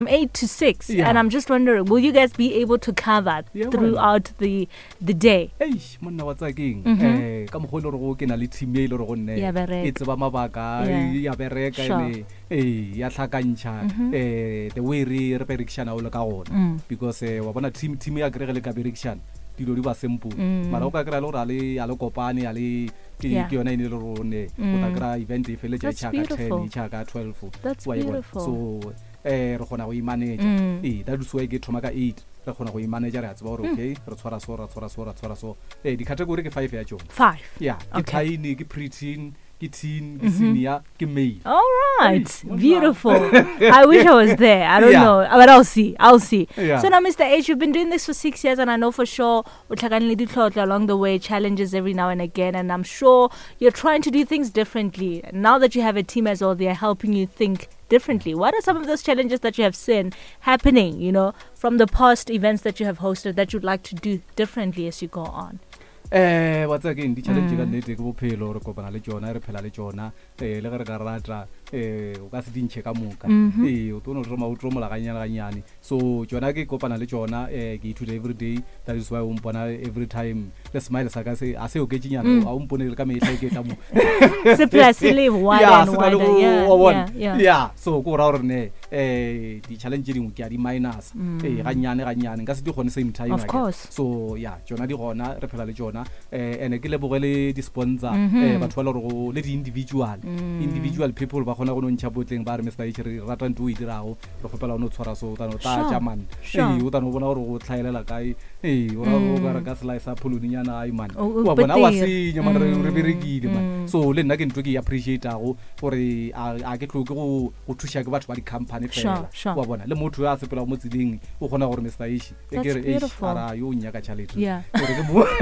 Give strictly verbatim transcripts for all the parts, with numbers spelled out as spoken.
eight to six, Yeah. and I'm just wondering, will you guys be able to cover Yeah, why throughout the the day? eish monna wa tsa keng Mhm. eh ka mogolo re go ke na le team e le re go nne Ya bereka. e tseba mabaka Yeah. e ya bereka Sure. ene eh ya tlhakantšha Mhm. eh the way re re berekishana o le ka gona Mm. because eh wa bona team team ya kre le ka berekishana dilo di ba simple Mm. mara o ka kry le gore a le a le kopane a le ke Yeah. ke yona ene le rone o Mm. ta kry event e fele ja That's cha ka ten beautiful. cha ka twelve That's Wa e bona? beautiful. So eh re gona go i-manage Mm. eh that is why ke thoma ka eight re gona go i-manage re a tseba gore okay re tshwara so re tshwara so re tshwara so eh di category ke five ya tsona Five. yeah ke Okay. tiny ke preteen ke teen ke senior ke male All right, Hey, what's beautiful. I wish I was there. I don't Yeah. know, but I'll see. I'll see. Yeah. So now, Mister H, you've been doing this for six years, and I know for sure utlhakanile ditlhotla along the way, challenges every now and again, and I'm sure you're trying to do things differently. Now that you have a team as well, they're helping you think differently. What are some of those challenges that you have seen happening, you know, from the past events that you have hosted that you'd like to do differently as you go on? eh wa tsa keng di challenge ka nnete ke bophelo re kopana le tsona re phela le tsona eh le ge re ka rata eh o ka se dintšhe ka moka Mhm. eh o tono roma o tromola ga nyana ga nyane so tsona ke kopana le tsona eh ke ithuta every day. That is why o mpona every time le smile sa ka se a se o ke tšinyana a o mpone le ka mehla ke tla mo Simply as you live wider Yeah, and se na le wider. go- Yeah, wa bona? yeah, yeah. Yeah, so ko ra gore ne eh di challenge dingwe ke a di minus eh ga nyane ga nyane nka se di gone same time Of I guess. course. So yeah tsona di gona re phela le tsona eh ene ke lebogele di sponsor Mhm. eh batho ba le go le di individual individual people ba gona go no ntšha botleng ba re Mister H re rata ntwe o e dirago re gopela o no tshwara so o tano ta Sure, jaman sure. eh o tano bona gore go tlhaelela kae eh o ra go ka re ka slice a pholoninyana ai man O- o wa bona wa petere. senya man re Mm, re berekile man mm. so le nna ke ntwe ke appreciate go gore a a ke tlo ke go go thuša ke batho ba di company fela Sure, sure. wa bona le motho ya sepela mo tseleng o gona gore Mister H e That's ke re beautiful. ara yo nya ka challenge Yeah. gore ke mo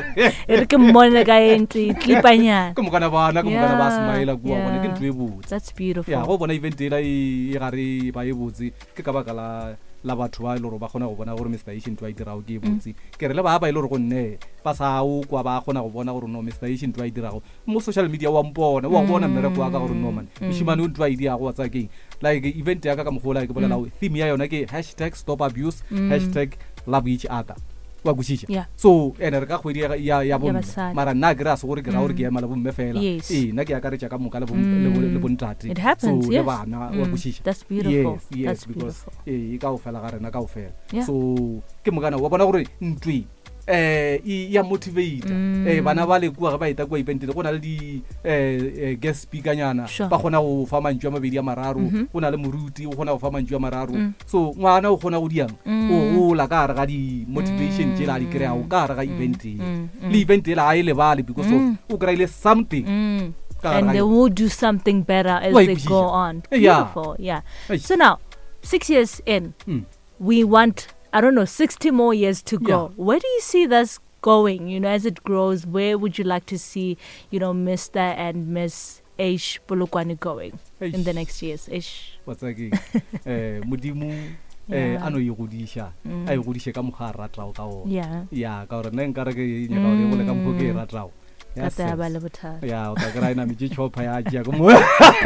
E re ke mmone ka entry tlipanyana. ke mokana bana ke mokana ba Yeah, smile ku wa bona ke yeah. ntwe e botse That's beautiful. ya go bona event ela e e gare ba e botse ke ka baka la la batho ba ile gore ba gona go bona gore Mister H ntwa e dirago ke e botse ke re le ba ba ile gore go nne ba sa o kwa ba gona go bona gore no Mister H ntwa e dirago mo social media wa mpona wa bona mme re kwa ka gore no man mishimane o ntwa e dirago wa tsa keng like event ya ka ka mogola ke bolela theme ya yona ke hashtag stop abuse hashtag love each other wa kutshisha Yeah. so ene re ka kgwedi ya ya ya bo basadi. mara nna ke ra se gore ke ra gore ke ema le bomme fela Yes. eh nna ke ya ka re tša ka moka le bo- le bo- le bontate It happens, so yes. le bana wa Mm, kutshisha that's beautiful. yes yes That's because beautiful. eh e ka o fela ga rena ka o fela Yeah. so ke mokana wa bona gore ntwe eh e ya motivate eh bana ba le kwa ga ba ita kwa event go na le di eh eh, guest speaker nyana Sure. ba gona go fa mantšu a mabedi a mararo go na le moruti o gona go fa mantšu a mararo so ngwana o gona go diang o gola ka gare ga di motivation tse la di kry-ago ka gare ga event e le event ela a e lebale because of o kry-ile something Mm. ka gare And ga they yona. will do something better as Wa they ipušiša. go on. Yeah. Beautiful, yeah. Eish. So now, six years in, Mm. we want, I don't know, sixty more years to go. Yeah. Where do you see this going, you know, as it grows? Where would you like to see, you know, Mister and Miss H Polokwane going in the Eish. next years? Ish. wa tsa keng eh modimo eh Yeah. ano e godiša a e godiše ka mokgwa a ratago ka ona Yeah. ya ka gore nne nkare ke nyaka gore e gole ka mokgwa ke e ratago Ya Kata ya sense. ba le bothata. ya o tla kry-a e nametse chopper ya tšea ko mo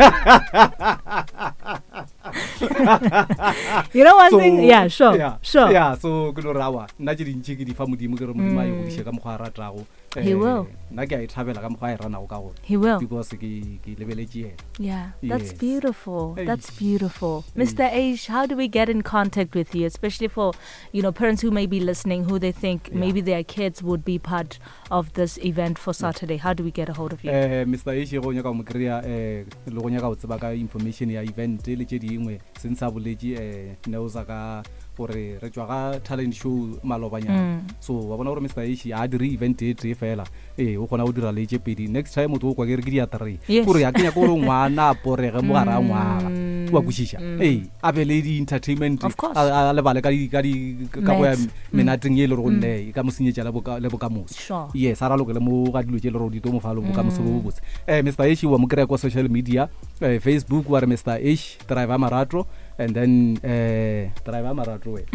You know one So, thing? Yeah, sure. yeah, Sure. yeah so ke no rawa nna tše dintšhi ke di fa modimo ke re modimo a e godiše ka mokgwa a ratago He will. nna ke a e thabela ka mokgwa a e ranago ka gona He will. because ke ke lebeletše ena Yeah, that's Yes. beautiful. That's Eish. beautiful. Mister H, how do we get in contact with you, especially for, you know, parents who may be listening, who they think Yeah. maybe their kids would be part of this event for Saturday? How do we get a hold of you? eh Mister H go nyaka mo kry-a eh le go nyaka go tseba ka information ya event le tše dingwe se ntsha boletše eh neusa ka gore re tswa ga talent show malobanyana so wa bona gore Mister H a dire event e tee fela eh o kgona go dira le tše pedi next time o tlo kwa ke re ke dia three Yes. gore ya kenya gore ngwana a porege mo gare a ngwaga wa kwešiša eh a be le di-entertainment Of course. a a lebale ka di- ka di- ka go ya Net. menateng ye e le gore gonne e ka mo senyetša le boka- le bokamoso Sure. yes a ralokele mo ga dilo tše le gore di to mo fa le bokamoso bo bobotse eh Mister H wa mo kry-a kwa social media eh Facebook wa re Mister H driver marato and then eh driver marato we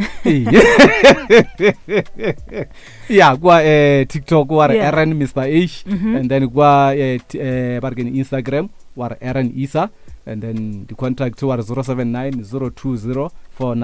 yeah kwa eh TikTok wa re Yeah. Aaron Mister H and then kwa eh, t- eh ba re ke ni Instagram wa re Aaron Isa and then the contact to are zero seven nine zero two zero four